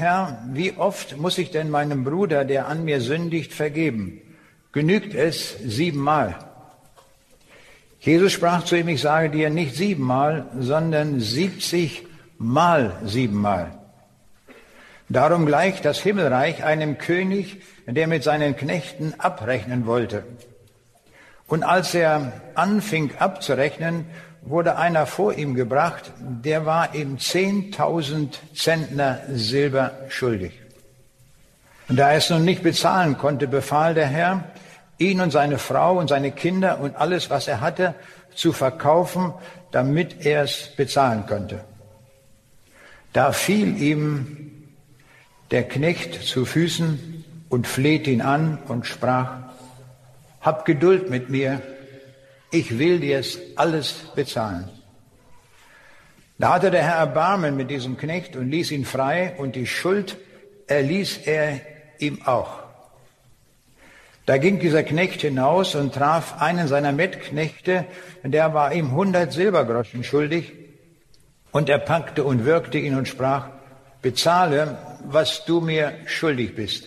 Herr, wie oft muss ich denn meinem Bruder, der an mir sündigt, vergeben? Genügt es 7-mal? Jesus sprach zu ihm, ich sage dir nicht 7-mal, sondern 70 mal 7-mal. Darum gleicht das Himmelreich einem König, der mit seinen Knechten abrechnen wollte. Und als er anfing abzurechnen, wurde einer vor ihm gebracht, der war ihm 10.000 Zentner Silber schuldig. Und da er es nun nicht bezahlen konnte, befahl der Herr, ihn und seine Frau und seine Kinder und alles, was er hatte, zu verkaufen, damit er es bezahlen könnte. Da fiel ihm der Knecht zu Füßen und flehte ihn an und sprach, hab Geduld mit mir, ich will dir es alles bezahlen. Da hatte der Herr Erbarmen mit diesem Knecht und ließ ihn frei, und die Schuld erließ er ihm auch. Da ging dieser Knecht hinaus und traf einen seiner Mitknechte, der war ihm 100 Silbergroschen schuldig, und er packte und würgte ihn und sprach, bezahle, was du mir schuldig bist.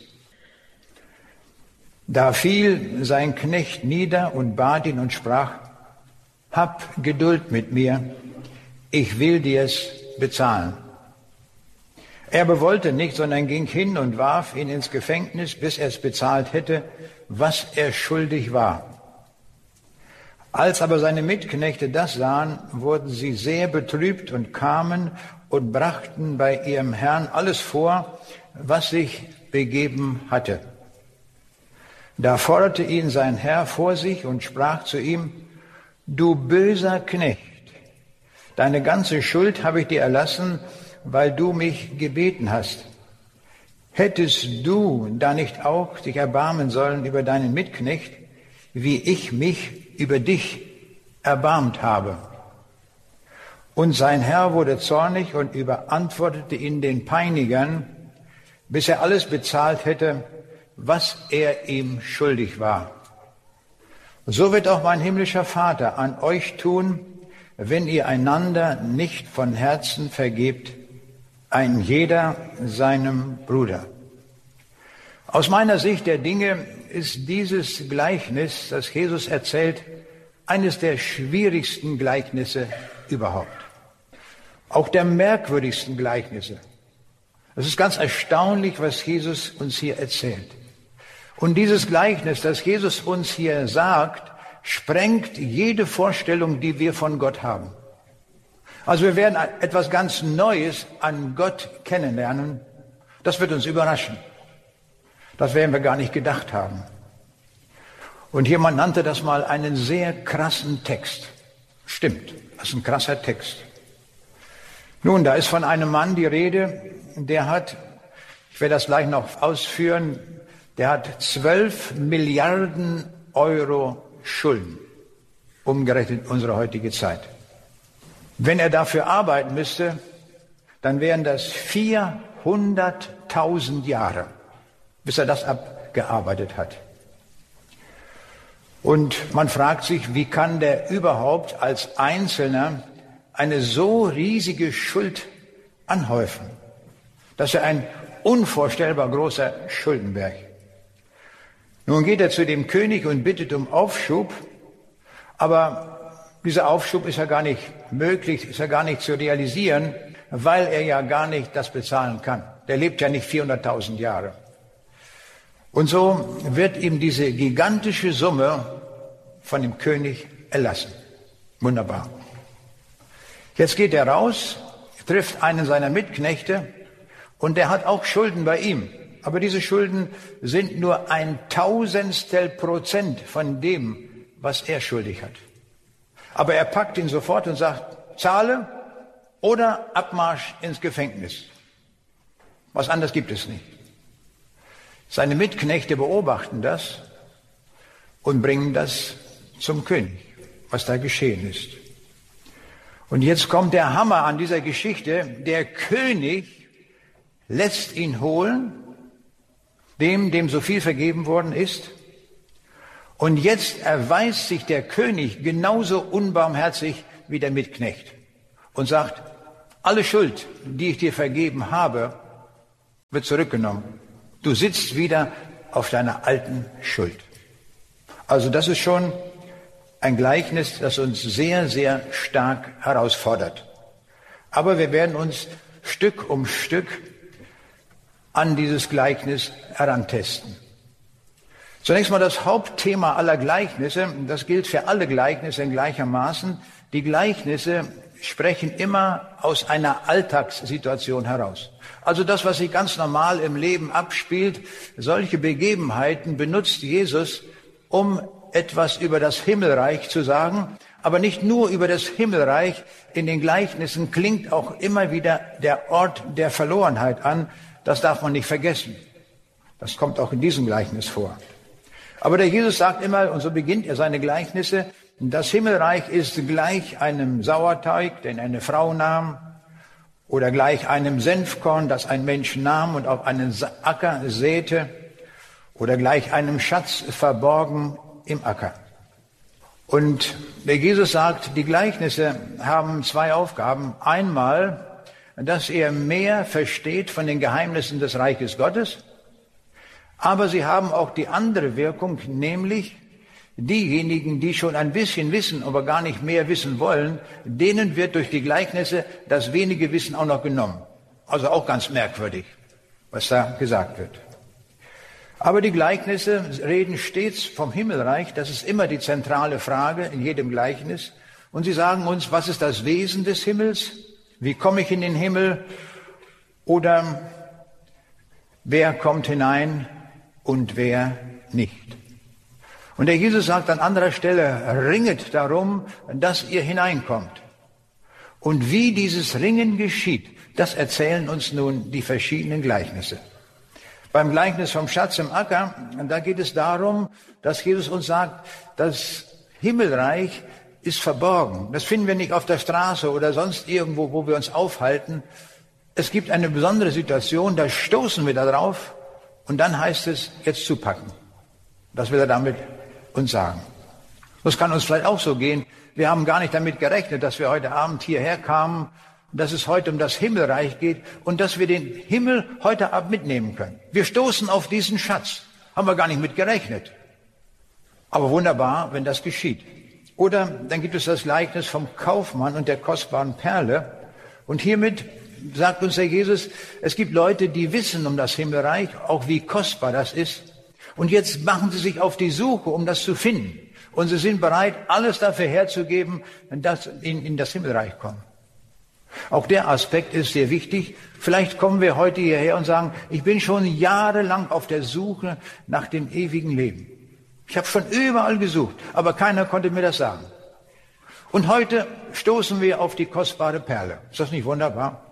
Da fiel sein Knecht nieder und bat ihn und sprach, hab Geduld mit mir, ich will dir es bezahlen. Er aber wollte nicht, sondern ging hin und warf ihn ins Gefängnis, bis er es bezahlt hätte, was er schuldig war. Als aber seine Mitknechte das sahen, wurden sie sehr betrübt und kamen und brachten bei ihrem Herrn alles vor, was sich begeben hatte. Da forderte ihn sein Herr vor sich und sprach zu ihm, du böser Knecht, deine ganze Schuld habe ich dir erlassen, weil du mich gebeten hast. Hättest du da nicht auch dich erbarmen sollen über deinen Mitknecht, wie ich mich über dich erbarmt habe? Und sein Herr wurde zornig und überantwortete ihn den Peinigern, bis er alles bezahlt hätte, was er ihm schuldig war. So wird auch mein himmlischer Vater an euch tun, wenn ihr einander nicht von Herzen vergebt, ein jeder seinem Bruder. Aus meiner Sicht der Dinge ist dieses Gleichnis, das Jesus erzählt, eines der schwierigsten Gleichnisse überhaupt. Auch der merkwürdigsten Gleichnisse. Es ist ganz erstaunlich, was Jesus uns hier erzählt. Und dieses Gleichnis, das Jesus uns hier sagt, sprengt jede Vorstellung, die wir von Gott haben. Also wir werden etwas ganz Neues an Gott kennenlernen. Das wird uns überraschen. Das werden wir gar nicht gedacht haben. Und jemand nannte das mal einen sehr krassen Text. Stimmt, das ist ein krasser Text. Nun, da ist von einem Mann die Rede, der hat, ich werde das gleich noch ausführen, der hat 12 Milliarden Euro Schulden, umgerechnet in unsere heutige Zeit. Wenn er dafür arbeiten müsste, dann wären das 400.000 Jahre, bis er das abgearbeitet hat. Und man fragt sich, wie kann der überhaupt als Einzelner eine so riesige Schuld anhäufen? Das ist ja ein unvorstellbar großer Schuldenberg. Nun geht er zu dem König und bittet um Aufschub, aber dieser Aufschub ist ja gar nicht möglich, ist ja gar nicht zu realisieren, weil er ja gar nicht das bezahlen kann. Der lebt ja nicht 400.000 Jahre. Und so wird ihm diese gigantische Summe von dem König erlassen. Wunderbar. Jetzt geht er raus, trifft einen seiner Mitknechte und der hat auch Schulden bei ihm. Aber diese Schulden sind nur 1/1000% von dem, was er schuldig hat. Aber er packt ihn sofort und sagt, zahle oder Abmarsch ins Gefängnis. Was anderes gibt es nicht. Seine Mitknechte beobachten das und bringen das zum König, was da geschehen ist. Und jetzt kommt der Hammer an dieser Geschichte. Der König lässt ihn holen, dem so viel vergeben worden ist. Und jetzt erweist sich der König genauso unbarmherzig wie der Mitknecht und sagt, alle Schuld, die ich dir vergeben habe, wird zurückgenommen. Du sitzt wieder auf deiner alten Schuld. Also das ist schon ein Gleichnis, das uns sehr, sehr stark herausfordert. Aber wir werden uns Stück um Stück an dieses Gleichnis herantesten. Zunächst mal das Hauptthema aller Gleichnisse, das gilt für alle Gleichnisse in gleichermaßen. Die Gleichnisse sprechen immer aus einer Alltagssituation heraus. Also das, was sich ganz normal im Leben abspielt, solche Begebenheiten benutzt Jesus, um etwas über das Himmelreich zu sagen, aber nicht nur über das Himmelreich. In den Gleichnissen klingt auch immer wieder der Ort der Verlorenheit an. Das darf man nicht vergessen. Das kommt auch in diesem Gleichnis vor. Aber der Jesus sagt immer, und so beginnt er seine Gleichnisse, das Himmelreich ist gleich einem Sauerteig, den eine Frau nahm, oder gleich einem Senfkorn, das ein Mensch nahm und auf einen Acker säte, oder gleich einem Schatz verborgen im Acker. Und der Jesus sagt, die Gleichnisse haben zwei Aufgaben. Einmal, dass er mehr versteht von den Geheimnissen des Reiches Gottes, aber sie haben auch die andere Wirkung, nämlich diejenigen, die schon ein bisschen wissen, aber gar nicht mehr wissen wollen, denen wird durch die Gleichnisse das wenige Wissen auch noch genommen. Also auch ganz merkwürdig, was da gesagt wird. Aber die Gleichnisse reden stets vom Himmelreich, das ist immer die zentrale Frage in jedem Gleichnis. Und sie sagen uns, was ist das Wesen des Himmels? Wie komme ich in den Himmel? Oder wer kommt hinein und wer nicht? Und der Jesus sagt an anderer Stelle, ringet darum, dass ihr hineinkommt. Und wie dieses Ringen geschieht, das erzählen uns nun die verschiedenen Gleichnisse. Beim Gleichnis vom Schatz im Acker, da geht es darum, dass Jesus uns sagt, das Himmelreich ist verborgen. Das finden wir nicht auf der Straße oder sonst irgendwo, wo wir uns aufhalten. Es gibt eine besondere Situation, da stoßen wir da drauf und dann heißt es, jetzt zupacken. Das will er damit uns sagen. Das kann uns vielleicht auch so gehen. Wir haben gar nicht damit gerechnet, dass wir heute Abend hierher kamen, dass es heute um das Himmelreich geht und dass wir den Himmel heute Abend mitnehmen können. Wir stoßen auf diesen Schatz. Haben wir gar nicht mit gerechnet. Aber wunderbar, wenn das geschieht. Oder dann gibt es das Gleichnis vom Kaufmann und der kostbaren Perle. Und hiermit sagt uns der Jesus, es gibt Leute, die wissen um das Himmelreich, auch wie kostbar das ist. Und jetzt machen sie sich auf die Suche, um das zu finden. Und sie sind bereit, alles dafür herzugeben, dass sie in das Himmelreich kommen. Auch der Aspekt ist sehr wichtig. Vielleicht kommen wir heute hierher und sagen, ich bin schon jahrelang auf der Suche nach dem ewigen Leben. Ich habe schon überall gesucht, aber keiner konnte mir das sagen. Und heute stoßen wir auf die kostbare Perle. Ist das nicht wunderbar?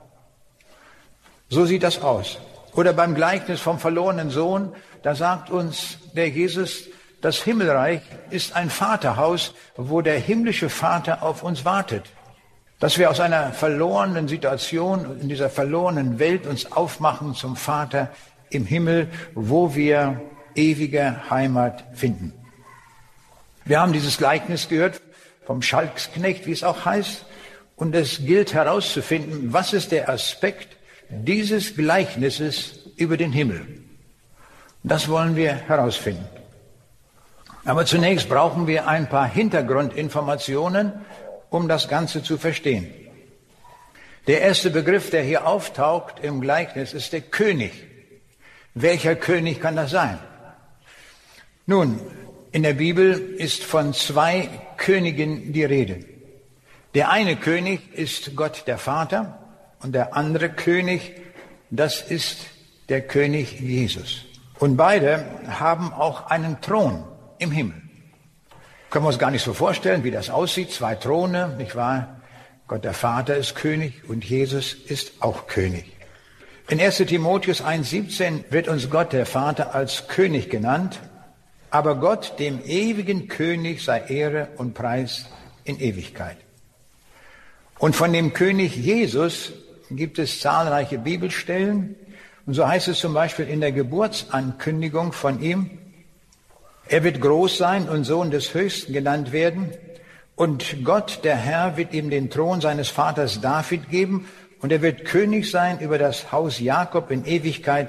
So sieht das aus. Oder beim Gleichnis vom verlorenen Sohn, da sagt uns der Jesus, das Himmelreich ist ein Vaterhaus, wo der himmlische Vater auf uns wartet. Dass wir aus einer verlorenen Situation, in dieser verlorenen Welt uns aufmachen zum Vater im Himmel, wo wir ewige Heimat finden. Wir haben dieses Gleichnis gehört vom Schalksknecht, wie es auch heißt, und es gilt herauszufinden, was ist der Aspekt dieses Gleichnisses über den Himmel. Das wollen wir herausfinden. Aber zunächst brauchen wir ein paar Hintergrundinformationen, um das Ganze zu verstehen. Der erste Begriff, der hier auftaucht im Gleichnis, ist der König. Welcher König kann das sein? Nun, in der Bibel ist von zwei Königen die Rede. Der eine König ist Gott der Vater und der andere König, das ist der König Jesus. Und beide haben auch einen Thron im Himmel. Können wir uns gar nicht so vorstellen, wie das aussieht. Zwei Throne, nicht wahr? Gott der Vater ist König und Jesus ist auch König. In 1. Timotheus 1,17 wird uns Gott der Vater als König genannt. Aber Gott, dem ewigen König, sei Ehre und Preis in Ewigkeit. Und von dem König Jesus gibt es zahlreiche Bibelstellen. Und so heißt es zum Beispiel in der Geburtsankündigung von ihm, er wird groß sein und Sohn des Höchsten genannt werden. Und Gott, der Herr, wird ihm den Thron seines Vaters David geben. Und er wird König sein über das Haus Jakob in Ewigkeit.